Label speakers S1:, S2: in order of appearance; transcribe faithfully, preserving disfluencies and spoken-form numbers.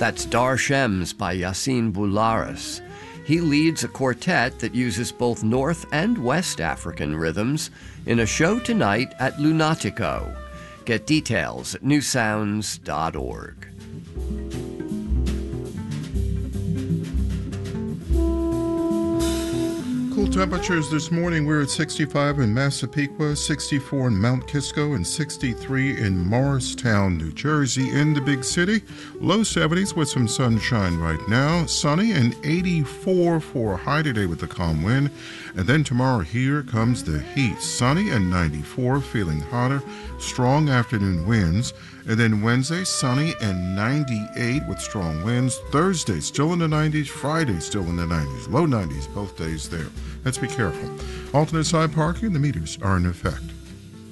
S1: That's Dar Shems by Yassine Boularis. He leads a quartet that uses both North and West African rhythms in a show tonight at Lunatico. Get details at new sounds dot org.
S2: Cool temperatures this morning. We're at sixty-five in Massapequa, sixty-four in Mount Kisco, and sixty-three in Morristown, New Jersey. In the big city, low seventies with some sunshine right now. Sunny and eighty-four for a high today with a calm wind. And then tomorrow, here comes the heat. Sunny and ninety-four, feeling hotter. Strong afternoon winds. And then Wednesday, sunny and ninety-eight with strong winds. Thursday, still in the nineties. Friday, still in the nineties. Low nineties both days there. Let's be careful. Alternate side parking, the meters are in effect.